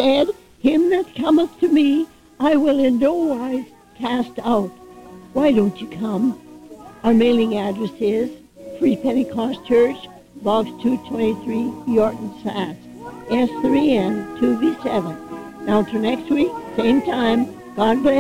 said, him that cometh to me, I will in no wise cast out. Why don't you come? Our mailing address is Free Pentecost Church, Box 223, Yorton, Sask, S3N 2V7. Now till next week, same time, God bless.